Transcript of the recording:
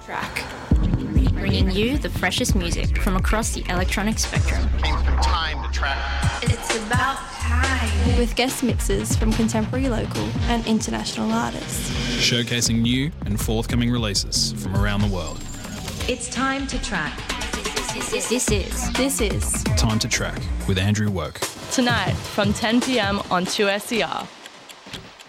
Track. Bringing you the freshest music from across the electronic spectrum. Time to track. It's about time. With guest mixes from contemporary, local and international artists. Showcasing new and forthcoming releases from around the world. It's time to track. This is Time to Track with Andrew Woke. Tonight from 10 p.m. on 2SER.